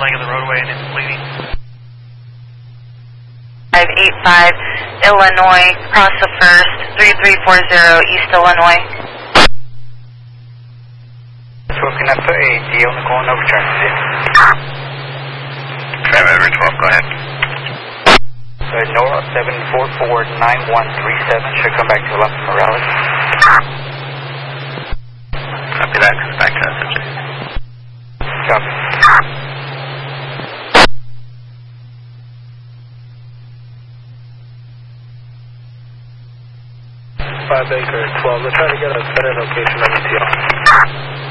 leg of the roadway and it's bleeding. 585 Illinois, cross the first, 3340 East Illinois. Looking up for a deal and going over transit. Traffic over 12, go ahead. Nora 744-9137 should come back to Los Morales. Copy that, comes back to that subject. Copy. 5 Acre 12, they're trying to get a better location of the TL.